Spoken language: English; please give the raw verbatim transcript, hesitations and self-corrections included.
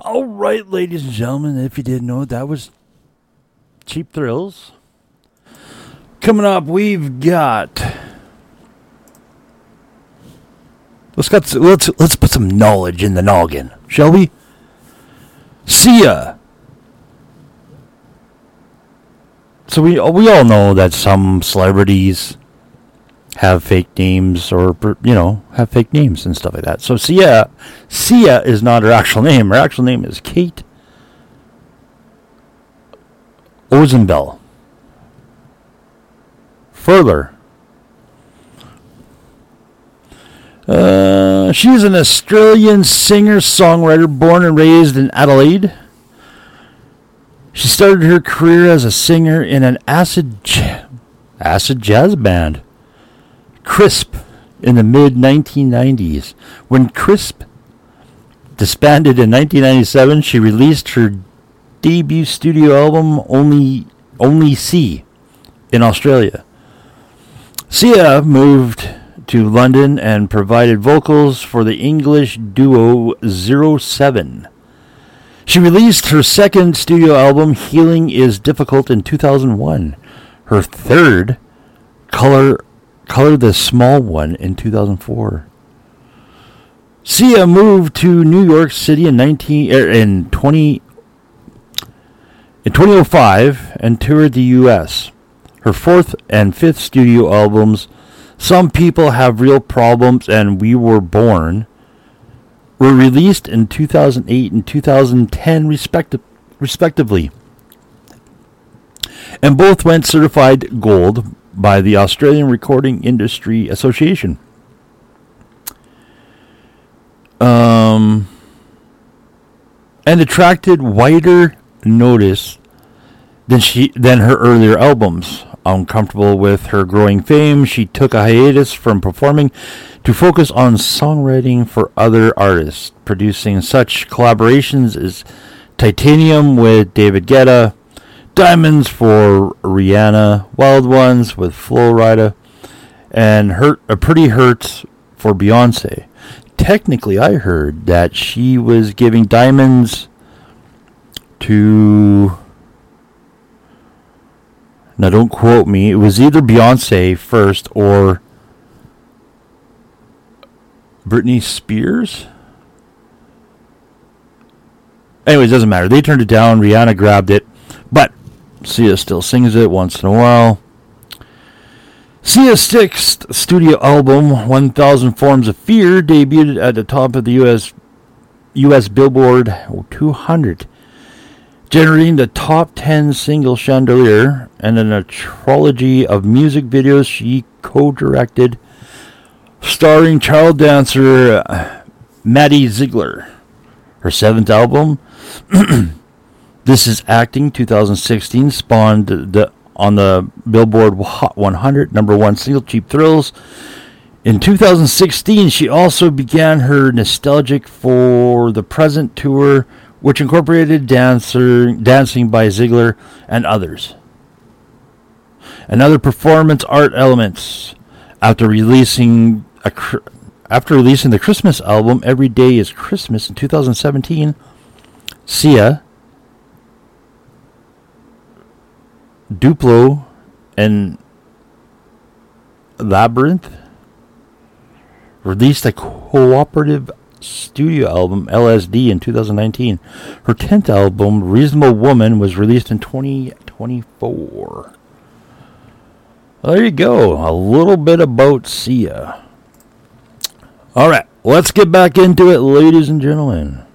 All right, ladies and gentlemen, if you didn't know, that was Cheap Thrills. Coming up, we've got let's got let's let's put some knowledge in the noggin, shall we? Sia. So we we all know that some celebrities have fake names, or you know, have fake names and stuff like that. So Sia, Sia is not her actual name. Her actual name is Kate Ozenbell. Further, uh, she is an Australian singer-songwriter born and raised in Adelaide. She started her career as a singer in an acid j- acid jazz band, Crisp, in the mid nineteen nineties. When Crisp disbanded in nineteen ninety-seven, she released her debut studio album, Only Only C, in Australia. Sia moved to London and provided vocals for the English duo Zero Seven. She released her second studio album, Healing is Difficult, in two thousand one. Her third, Color Color the Small One, in two thousand four. Sia moved to New York City in nineteen er, in twenty in twenty oh five and toured the U S. Her fourth and fifth studio albums, Some People Have Real Problems and We Were Born, were released in two thousand eight and two thousand ten respecti- respectively, and both went certified gold by the Australian Recording Industry Association. Um, and attracted wider notice than she than her earlier albums. Uncomfortable with her growing fame, she took a hiatus from performing to focus on songwriting for other artists, producing such collaborations as Titanium with David Guetta, Diamonds for Rihanna, Wild Ones with Flo Rida, and Hurt, uh, Pretty Hurts for Beyonce. Technically, I heard that she was giving Diamonds to... Now, don't quote me. It was either Beyonce first or Britney Spears. Anyways, doesn't matter. They turned it down. Rihanna grabbed it. But Sia still sings it once in a while. Sia's sixth studio album, one thousand Forms of Fear, debuted at the top of the U S U S Billboard two hundred, generating the top ten single Chandelier and in a trilogy of music videos she co-directed, starring child dancer Maddie Ziegler. Her seventh album, This Is Acting, two thousand sixteen, spawned the on the Billboard Hot one hundred number one single, Cheap Thrills. In two thousand sixteen, she also began her Nostalgic for the Present tour, which incorporated dancer, dancing by Ziegler and others, and other performance art elements. After releasing a, after releasing the Christmas album, Every Day is Christmas, in two thousand seventeen, Sia, Duplo, and Labyrinth released a cooperative studio album, L S D, in two thousand nineteen. Her tenth album, Reasonable Woman, was released in twenty twenty-four. Well, there you go. A little bit about Sia. All right, let's get back into it, ladies and gentlemen.